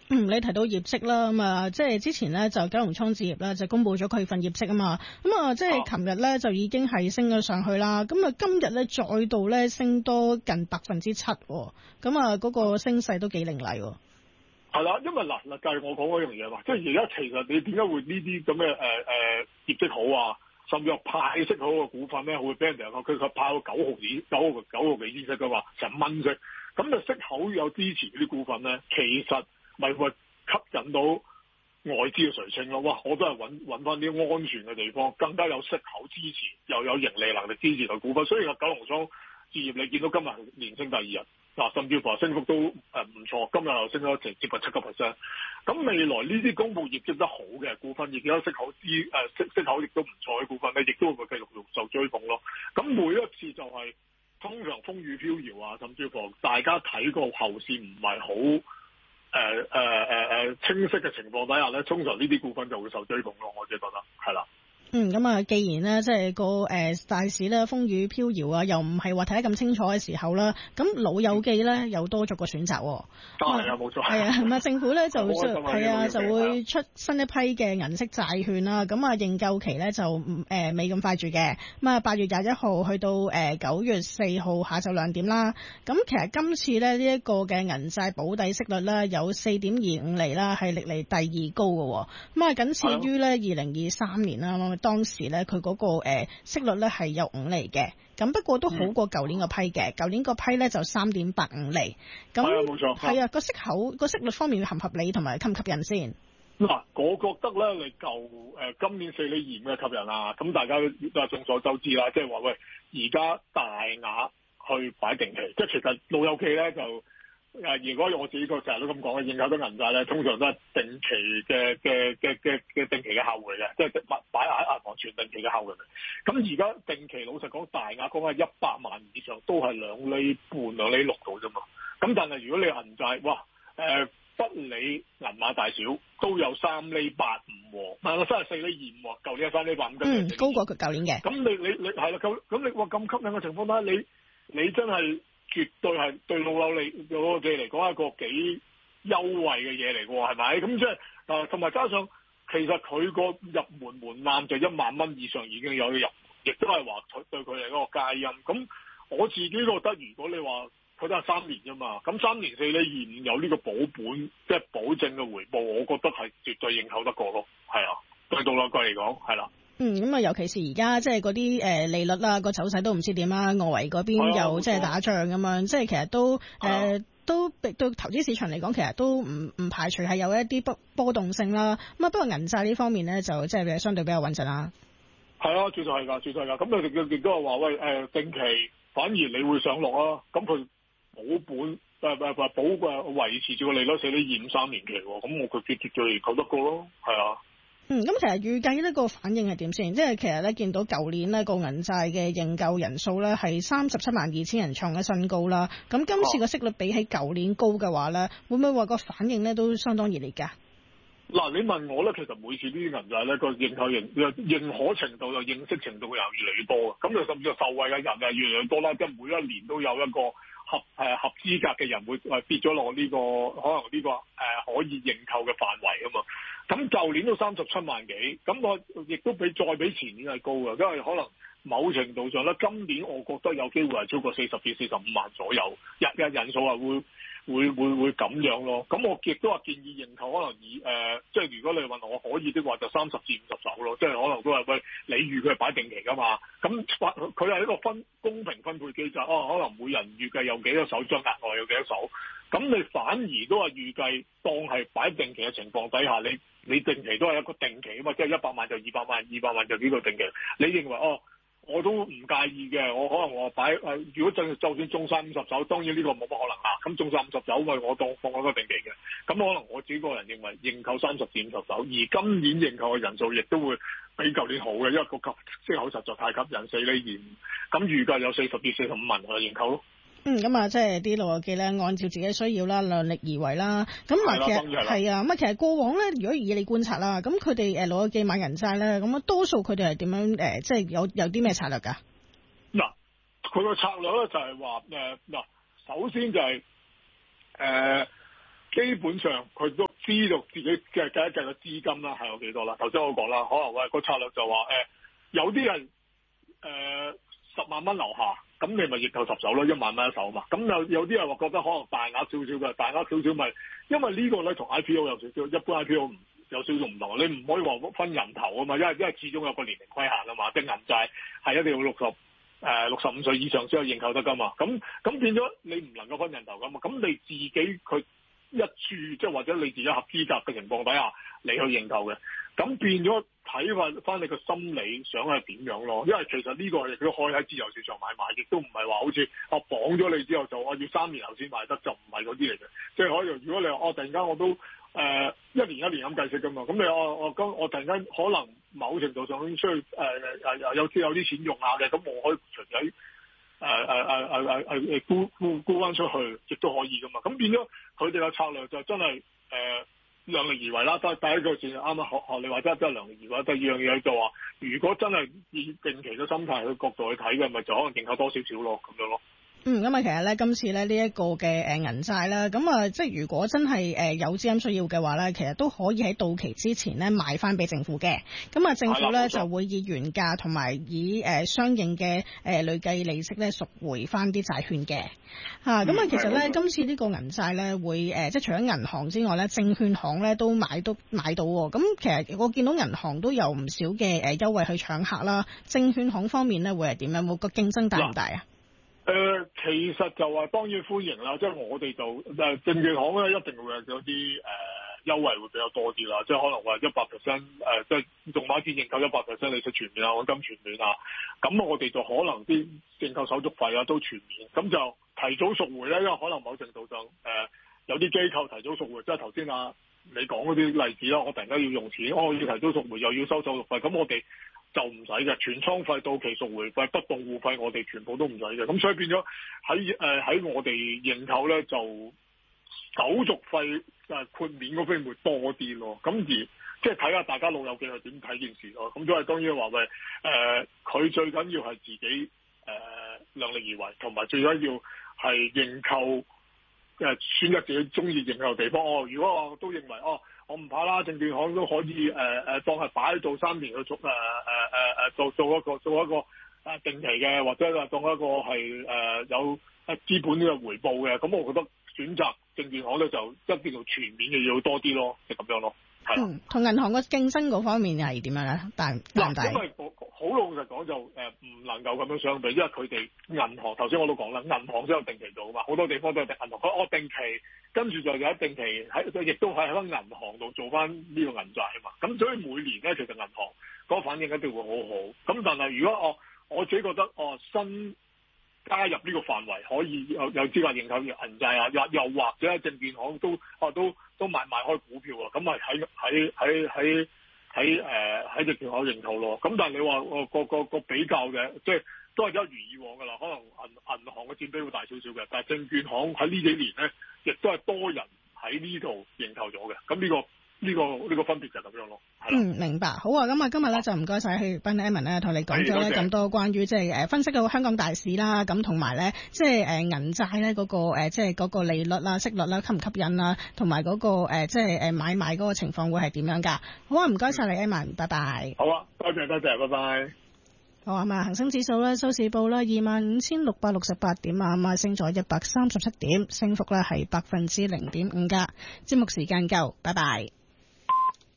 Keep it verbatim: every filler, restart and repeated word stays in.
嗯，你提到業績啦，咁啊，即係之前咧就九龍倉置業啦，就公布咗佢份業績啊嘛，咁啊，即係琴日咧就已經係升咗上去啦，咁啊今日咧再度咧升多近百分之七，咁啊嗰個升勢都幾凌厲。 係啦，因為嗱嗱就係我講嗰樣嘢嘛，即係而家其實你點解會呢啲咁嘅誒誒業績好啊，甚至係派息好嘅股份咧，會俾人哋話佢佢派到九毫子、九毫九毫幾息嘅話，成蚊息，咁就息口有支持嗰啲股份咧，其實咪會吸引到外資嘅垂青咯。哇！我都係揾揾翻啲安全嘅地方，更加有息口支持，又有盈利能力支持嘅股份。所以個九龍倉置業，你見到今日連升第二日，嗱，甚至乎升幅都誒唔錯，今日又升咗成接近七個 percent。咁未來呢啲公佈業績得好嘅股份，亦都有息口支誒息息口亦都唔錯嘅股份咧，亦都會繼續受追捧咯。咁每一次就係、是、通常風雨飄搖啊，甚至乎大家睇個後市唔係好。誒誒誒誒清晰嘅情況底下咧，通常呢啲股份就會受追捧咯，我自己覺得係啦。 嗯，咁啊，既然咧即係個誒、呃、大市咧風雨飄搖啊，又唔係話睇得咁清楚嘅時候啦，咁老友記咧又多咗個選擇。係、嗯、 啊，冇錯。 係啊，咁啊，政府咧就係啊，就會出新一批嘅銀色債券啦。咁啊，認購期咧就唔誒未咁快住嘅。咁啊，八月廿一號去到誒九月四號下晝兩點啦。咁其實今次咧呢一、這個嘅銀債保底息率咧有四點二五厘啦，係歷嚟第二高嘅。咁啊，僅次於咧二零二三年啦。當時咧佢嗰個誒、呃、息率咧係有五厘嘅，咁不過都好過舊年個批嘅，舊、嗯、年個批咧就三點八五厘。咁係啊，冇錯。係啊，個息口個息率方面合唔合理同埋吸唔吸引先？ 嗱，我覺得咧，你舊誒、呃、今年四厘二嘅吸引啊，咁大家都係眾所周知啦，即係話喂，而家大額去擺定期，即係其實老友記咧就。誒，如果我自己個成日都咁講嘅，認購得銀債咧，通常都係定期嘅嘅嘅嘅嘅定期嘅客戶嚟嘅，即係擺喺銀行存定期嘅客戶嚟嘅。咁而家定期老實講，大額講係一百萬以上，都係兩厘半、兩厘六度啫嘛。咁但係如果你銀債，哇，誒、呃，不理銀碼大小，都有三厘八五，嗱，我真係四厘二五，舊年係三厘八五， 嗯，高過佢舊年嘅。 咁你你你係啦，咁咁你話咁吸引嘅情況下，你你真係。絕對係對老友嚟老友記嚟講一個幾優惠嘅嘢嚟嘅喎，係咪？咁即係啊，同埋加上其實佢個入門門檻就一萬蚊以上已經有得入，亦都係話佢對佢哋嗰個戒陰。咁我自己覺得，如果你話佢都係三年啫嘛，咁三年四厘二五有呢個保本，即係保證嘅回報，我覺得係絕對認購得過咯。係啊，對老友記嚟講係啦。 嗯，咁啊，尤其是而家即係嗰啲誒利率啦，個走勢都唔知點啦，外圍嗰邊又即係打仗咁樣，即係其實都誒、呃、都對投資市場嚟講，其實都唔唔排除係有一啲波波動性啦。咁啊，不過銀債呢方面咧，就即係相對比較穩陣啦。係啊，絕對係㗎，絕對係㗎。咁你亦都係話喂誒定期，反而你會上落啊。咁佢保本誒誒誒保誒維持住個利率四厘二五三年期喎，咁我佢絕絕對扣得過咯，係啊。 嗯，咁其實預計呢個反應係點先？即係其實咧見到舊年呢個銀債嘅認購人數咧係三十七萬二千人創咗新高啦。咁今次個息率比起舊年高嘅話咧，會唔會話個反應咧都相當熱烈㗎？ 嗱，你問我咧，其實每次呢啲銀債咧個認購認認可程度又認識程度又越嚟越多啊。咁就甚至受惠嘅人係越嚟越多啦，即係每一年都有一個合誒合資格嘅人會誒跌咗落呢個可能呢、呢個誒、呃、可以認購嘅範圍啊嘛。咁舊年都三十七萬幾，咁我亦都比再比前年係高嘅，因為可能某程度上咧，今年我覺得有機會係超過四十至四十五萬左右，日嘅人數係會會會會咁樣咯。咁我亦都話建議認購，可能以誒、呃，即係如果你問我可以的話，就三十至五十手咯，即係可能都係喂，你預佢係擺定期㗎嘛，咁佢係一個分公平分配機制，哦，可能每人預計有幾多手，將額外有幾多手，咁你反而都係預計當係擺定期嘅情況底下，你。你定期都係一個定期啊嘛，即係一百萬就二百萬，二百萬就呢個定期。你認為哦，我都唔介意嘅，我可能我擺誒、呃，如果就就算中晒五十手，當然呢個冇乜可能啦。咁中晒五十手，咪我當放一個定期嘅。咁可能我自己個人認為認購三十至五十手，而今年認購嘅人數亦都會比舊年好嘅，因為個息口實在太吸引，四厘二，咁預計有四十至四十五萬去認購咯。 嗯，咁啊，即係啲老友記咧，按照自己需要啦，量力而為啦。咁啊，其實係啊，咁啊，其實過往咧，如果以你觀察啦，咁佢哋誒老友記買銀債咧，咁啊，多數佢哋係點樣誒，即係有有啲咩策略㗎？ 嗱，佢個策略咧就係話誒嗱，首先就係誒基本上佢都知道自己嘅計一計嘅資金啦係有幾多啦。頭先我講啦，可能喂個策略就話誒、呃、有啲人誒、呃、十萬蚊樓下，咁你咪逆購十手咯，一萬蚊一手嘛。咁有有啲人話覺得可能大額少少嘅，大額少少咪，因為呢個咧同 I P O 有少少，一般 I P O 唔有少少唔同。你唔可以話分人頭啊嘛，因為因為始終有個年齡規限啊嘛，即係銀債係一定要六十誒六十五歲以上先有認購得噶嘛。咁咁變咗你唔能夠分人頭噶嘛。咁你自己佢一注即係或者你自己合資格嘅情況底下，你去認購嘅，咁變咗睇翻翻你個心理想係點樣咯？因為其實呢個亦都可以喺自由市場買賣，亦都唔係話好似我綁咗你之後就我要三年後先買得，就唔係嗰啲嚟嘅。即係可以，如果你話我突然間我都誒、呃、一年一年咁計息噶嘛，咁你我我今我突然間可能某程度上需要誒誒有啲有啲錢用下嘅，咁我可以隨喺。誒誒誒誒誒誒沽沽沽翻出去，亦都可以噶嘛。咁變咗佢哋嘅策略就真係誒、呃、量力而為啦。第第一個字啱啱學學你話齋真係量力而為。第二樣嘢就話，如果真係以定期嘅心態去角度去睇嘅，咪就可能認購多少少咯，咁樣咯。 嗯，咁啊，其實咧，今次咧呢一個嘅誒銀債啦，咁啊，即係如果真係誒有資金需要嘅話咧，其實都可以喺到期之前咧賣翻俾政府嘅。咁啊，政府咧就會以原價同埋以誒相應嘅誒累計利息咧贖回翻啲債券嘅。嚇，咁啊，其實咧今次呢個銀債咧會誒，即係除咗銀行之外咧，證券行咧都買都買到喎。咁其實我見到銀行都有唔少嘅誒優惠去搶客啦。證券行方面咧會係點樣？冇個競爭大唔大啊？ 誒、呃，其實就話當然歡迎啦，即係我哋就誒證券行咧一定會有啲誒優惠會比較多啲啦，即係可能話一百 percent 誒，即係仲買件認購一百 percent 利息全免啊，按金全免啊，咁我哋就可能啲認購手續費啊都全免，咁就提早贖回咧，因為可能某程度上誒、呃、有啲機構提早贖回，即係頭先啊你講嗰啲例子啦，我突然間要用錢，我要提早贖回又要收手續費，咁我哋就唔使嘅，全倉費、到期贖回費、不動戶費，我哋全部都唔使嘅。咁所以變咗喺誒喺我哋認購咧，就手續費誒豁免嗰邊會多啲咯。咁而即係睇下大家老友記係點睇件事咯。咁所以當然話喂誒，佢、呃、最緊要係自己誒、呃、量力而為，同埋最緊要係認購誒選擇自己中意認購嘅地方。哦，如果我都認為哦。我唔怕啦，證券行都可以誒誒、呃、當係擺喺度三年去做誒誒誒誒做做一個做一個誒定期嘅，或者話當一個係誒、呃、有誒資本嘅回報嘅，咁我覺得選擇證券行咧就一定要全面嘅要多啲咯，就咁樣咯，係啦。嗯， 同銀行個競爭嗰方面係點樣咧？大唔大？ 因為好老實講就誒唔、呃、能夠咁樣相比，因為佢哋銀行頭先我都講啦，銀行都有定期做啊嘛，好多地方都有定銀行，佢我定期。跟住就有一定期喺，亦都係喺銀行度做翻呢個銀債啊嘛。咁所以每年咧，其實銀行嗰個反應一定會好好。咁但係如果我我自己覺得哦，新加入呢個範圍可以有有資格認購銀債啊，又又或者證券行都哦都都買賣開股票啊，咁咪喺喺喺喺喺誒喺證券行認購咯。咁但係你話個個個個比較嘅，即係都係一如以往㗎啦。可能銀銀行嘅佔比會大少少嘅，但係證券行喺呢幾年咧。亦都係多人喺呢度認購咗嘅，咁呢、呢個呢、呢個呢、呢個分別就咁樣咯。 嗯，明白。好啊，咁啊，今日咧就唔該晒去 Evan 咧，同你講咗咧咁多關於即係誒分析到香港大市啦，咁同埋咧即係誒銀債咧嗰個誒即係嗰個利率啦、息率啦吸唔吸引啦，同埋嗰個誒即係誒買賣嗰個情況會係點樣㗎？好啊，唔該晒你 Evan，拜拜。 好啊，多謝多謝，拜拜。 好啊嘛，恒生指數咧收市報啦二萬五千六百六十八點啊，咁啊升咗一百三十七點，升幅咧係百分之零點五噶。節目時間夠，拜拜。